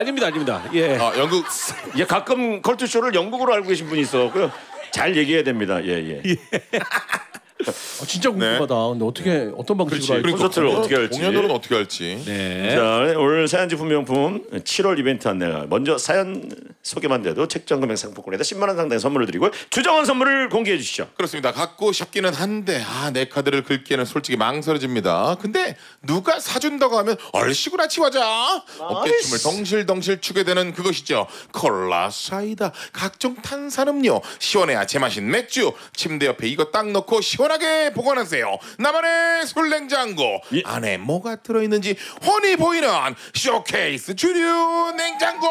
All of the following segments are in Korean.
아닙니다, 아닙니다. 예. 아, 영국. 예, 가끔 컬투쇼를 영국으로 알고 계신 분이 있어요. 잘 얘기해야 됩니다. 예. 진짜 궁금하다. 근데 어떻게 어떤 방식으로 할지. 콘서트를 어떻게 할지. 공연으로는 어떻게 할지. 네. 자, 오늘 사연지 분명품 7월 이벤트 안내가 먼저 사연 소개만 돼도 책정 금액 상품권에다 10만 원 상당의 선물을 드리고 주정원 선물을 공개해 주시죠. 그렇습니다. 갖고 싶기는 한데 내 카드를 긁기에는 솔직히 망설여집니다. 근데 누가 사준다고 하면 얼씨구나 치워자. 어깨춤을 덩실덩실 추게 되는 그것이죠. 콜라, 사이다, 각종 탄산음료, 시원해야 제맛인 맥주, 침대 옆에 이거 딱 넣고 시원하게 보관하세요. 나만의 술냉장고. 안에 뭐가 들어있는지 훤히 보이는 쇼케이스 주류 냉장고.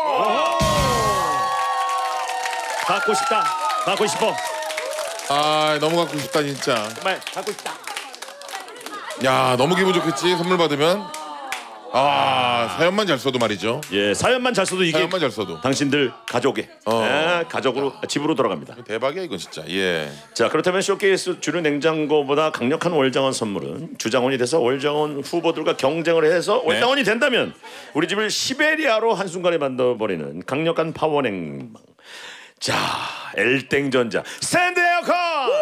갖고 싶다. 갖고 싶어. 너무 갖고 싶다 진짜. 정말 갖고 싶다. 야, 너무 기분 좋겠지 선물 받으면. 사연만 잘 써도 말이죠. 예, 사연만 잘 써도 이게 사연만 잘 써도 당신들 가족에 가족으로 집으로 돌아갑니다. 대박이야 이건 진짜. 예. 자, 그렇다면 쇼케이스 주류 냉장고보다 강력한 월장원 선물은 주장원이 돼서 월장원 후보들과 경쟁을 해서 월장원이 된다면 우리 집을 시베리아로 한순간에 만들어버리는 강력한 파워 냉방. 자, 엘땡전자 스탠드 에어컨.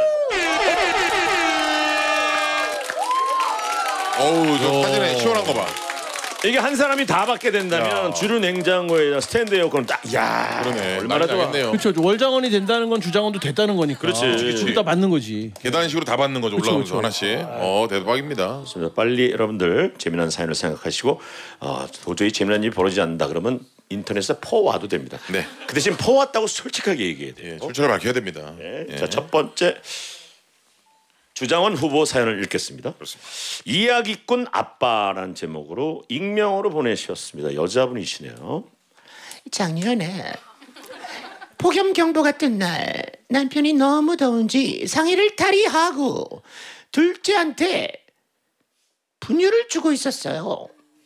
어우, 저 사진에 시원한 거 봐. 이게 한 사람이 다 받게 된다면 주류 냉장고에 스탠드 에어컨은 딱, 야, 그러네. 얼마나 좋아. 그렇죠. 월장원이 된다는 건 주장원도 됐다는 거니까. 그렇지. 둘 다 맞는 거지. 계단식으로 다 받는 거죠. 그쵸, 올라가면서 그쵸. 하나씩. 대박입니다. 좋습니다. 빨리 여러분들 재미난 사연을 생각하시고 도저히 재미난 일이 벌어지지 않는다 그러면 인터넷에 퍼와도 됩니다. 네. 그 대신 퍼왔다고 솔직하게 얘기해야 돼요. 출처를 밝혀야 됩니다. 자, 첫 번째 주장원 후보 사연을 읽겠습니다. 그렇습니다. 이야기꾼 아빠라는 제목으로 익명으로 보내주셨습니다. 여자분이시네요. 작년에 폭염경보가 뜬 날 남편이 너무 더운지 상의를 탈의하고 둘째한테 분유를 주고 있었어요.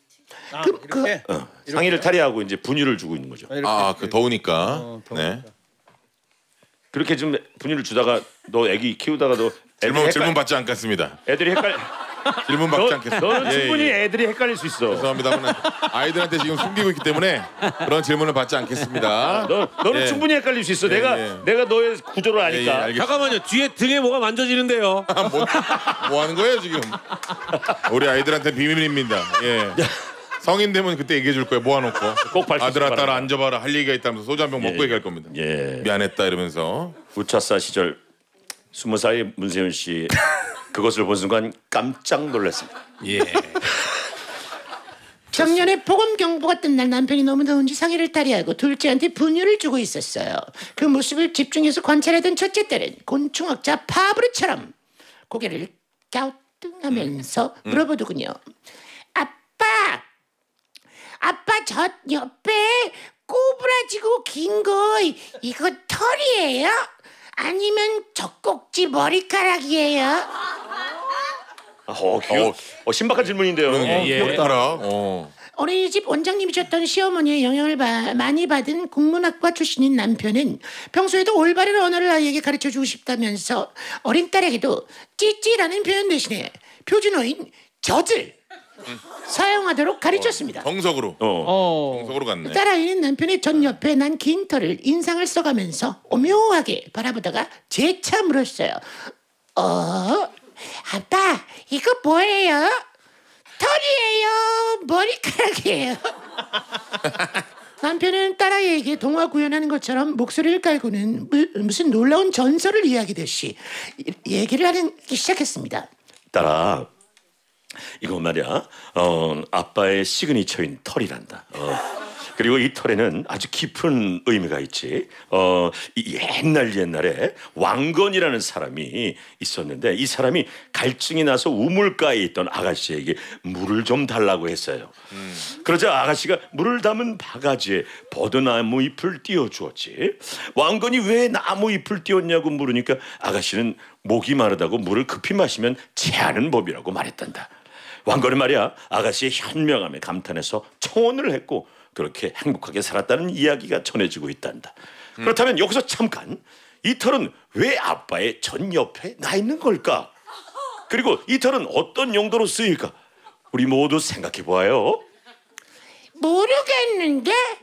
상의를 탈의하고 이제 분유를 주고 있는 거죠. 그 더우니까. 네. 그렇게 좀 분유를 주다가 너 애기 키우다가 너 질문 받지 않겠습니다. 애들이 질문 받지 않겠습니다. 너는 충분히 애들이 헷갈릴 수 있어. 죄송합니다만 아이들한테 지금 숨기고 있기 때문에 그런 질문을 받지 않겠습니다. 너는 충분히 헷갈릴 수 있어. 내가 너의 구조를 아니까. 알겠습니다. 잠깐만요. 뒤에 등에 뭐가 만져지는데요. 뭐 하는 거예요 지금? 우리 아이들한테 비밀입니다. 예. 성인 되면 그때 얘기해 줄 거예요. 모아놓고 꼭 밝히시기 아들아 딸아 바랍니다. 앉아봐라 할 얘기가 있다면서 소주 한 병 먹고 얘기할 겁니다. 미안했다 이러면서. 우차사 시절 20살의 문세윤 씨 그것을 본 순간 깜짝 놀랐습니다. 작년에 폭염경보가 뜬 날 남편이 너무 더운지 상의를 탈의하고 둘째한테 분유를 주고 있었어요. 그 모습을 집중해서 관찰하던 첫째 딸은 곤충학자 파브르처럼 고개를 갸우뚱하면서 물어보더군요. 아빠 저 옆에 꼬부라지고 긴 거 이거 털이에요? 아니면 젖꼭지 머리카락이에요? 신박한 질문인데요. 귀엽더라. 어린이집 원장님이셨던 시어머니의 영향을 많이 받은 국문학과 출신인 남편은 평소에도 올바른 언어를 아이에게 가르쳐주고 싶다면서 어린 딸에게도 찌찌라는 표현 대신에 표준어인 젖을 사용하도록 가르쳤습니다. 정석으로. 정석으로 갔네. 딸아이는 남편의 전 옆에 난 긴 털을 인상을 써가면서 오묘하게 바라보다가 재차 물었어요. 아빠 이거 뭐예요? 털이에요? 머리카락이에요? 남편은 딸아이에게 동화 구현하는 것처럼 목소리를 깔고는 무슨 놀라운 전설을 이야기듯이 얘기를 하기 시작했습니다. 딸아, 이거 말이야 아빠의 시그니처인 털이란다. 그리고 이 털에는 아주 깊은 의미가 있지. 이 옛날에 왕건이라는 사람이 있었는데 이 사람이 갈증이 나서 우물가에 있던 아가씨에게 물을 좀 달라고 했어요. 그러자 아가씨가 물을 담은 바가지에 버드나무 잎을 띄워주었지. 왕건이 왜 나무 잎을 띄웠냐고 물으니까 아가씨는 목이 마르다고 물을 급히 마시면 체하는 법이라고 말했단다. 왕건은 말이야 아가씨의 현명함에 감탄해서 청혼을 했고 그렇게 행복하게 살았다는 이야기가 전해지고 있단다. 그렇다면 여기서 잠깐 이 털은 왜 아빠의 전 옆에 나 있는 걸까? 그리고 이 털은 어떤 용도로 쓰일까? 우리 모두 생각해 보아요. 모르겠는데?